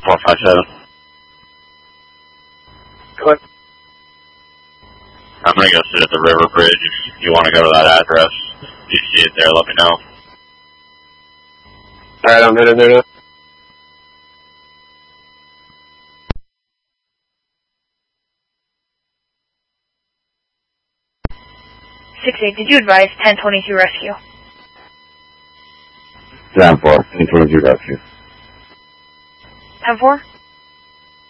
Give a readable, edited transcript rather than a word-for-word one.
457. What? I'm gonna go sit at the river bridge. If you want to go to that address, if you see it there, let me know. Alright, I'm heading there now. 6-8, did you advise 1022 rescue? Down 4, 1022 rescue. 10-4?